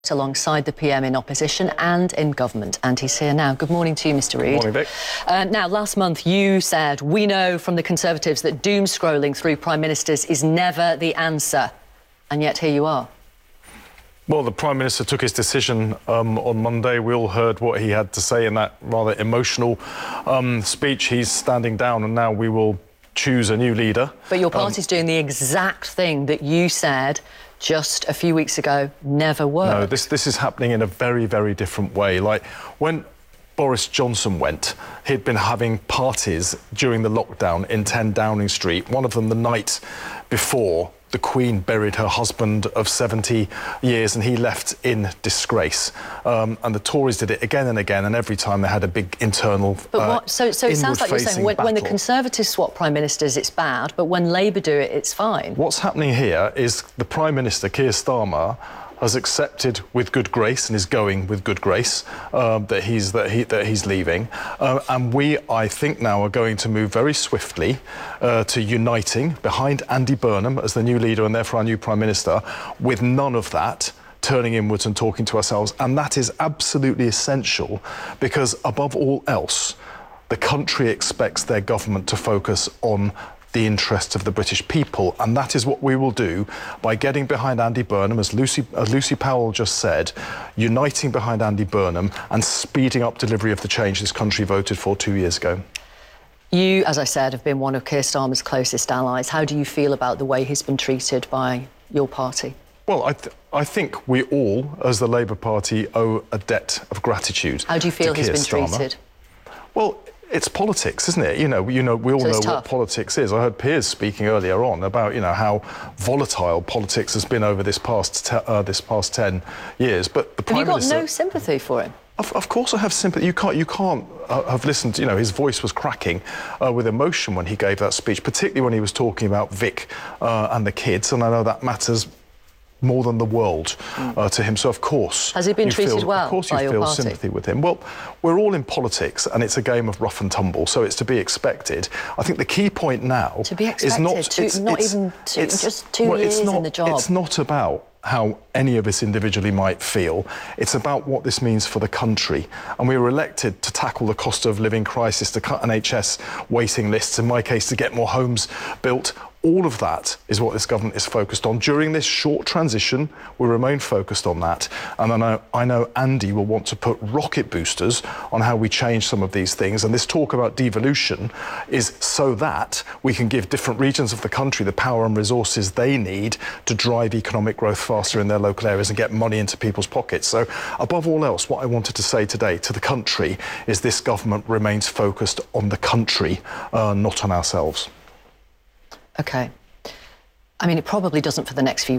alongside the PM in opposition and in government. And he's here now. Good morning to you, Mr. Reid. Good morning, Vic. Now, last month you said, we know from the Conservatives that doom scrolling through Prime Ministers is never the answer. And yet here you are. Well, the Prime Minister took his decision on Monday. We all heard what he had to say in that rather emotional speech. He's standing down and now we will choose a new leader. But your party's doing the exact thing that you said just a few weeks ago never worked. No, this is happening in a very, very different way. Like, when Boris Johnson went, he'd been having parties during the lockdown in 10 Downing Street, one of them the night before the Queen buried her husband of 70 years and he left in disgrace. And the Tories did it again and again, and every time they had a big internal So it sounds like you're saying when the Conservatives swap Prime Ministers, it's bad, but when Labour do it, it's fine. What's happening here is the Prime Minister, Keir Starmer, has accepted with good grace and is going with good grace that he's leaving, and we, I think, now are going to move very swiftly to uniting behind Andy Burnham as the new leader and therefore our new Prime Minister, with none of that turning inwards and talking to ourselves. And that is absolutely essential because, above all else, the country expects their government to focus on the interests of the British people, and that is what we will do by getting behind Andy Burnham, as Lucy Powell just said, uniting behind Andy Burnham and speeding up delivery of the change this country voted for 2 years ago. You, as I said, have been one of Keir Starmer's closest allies. How do you feel about the way he's been treated by your party? Well, I think we all, as the Labour Party, owe a debt of gratitude. How do you feel he's been treated? Well, it's politics, isn't it? We all know what politics is. I heard Piers speaking earlier on about, how volatile politics has been over this past 10 years. But the Prime Minister... Have you got no sympathy for him? Of course I have sympathy. You can't have listened, his voice was cracking with emotion when he gave that speech, particularly when he was talking about Vic and the kids, and I know that matters more than the world to him. So, of course... Has he been treated well by your party? Of course you feel sympathy with him. Well, we're all in politics and it's a game of rough and tumble, so it's to be expected. I think the key point now... To be expected? Is just 2 years in the job. It's not about how any of us individually might feel. It's about what this means for the country. And we were elected to tackle the cost of living crisis, to cut NHS waiting lists, in my case, to get more homes built. All of that is what this government is focused on. During this short transition, we remain focused on that. And I know Andy will want to put rocket boosters on how we change some of these things. And this talk about devolution is so that we can give different regions of the country the power and resources they need to drive economic growth faster in their local areas and get money into people's pockets. So, above all else, what I wanted to say today to the country is this government remains focused on the country, not on ourselves. OK. I mean, it probably doesn't for the next few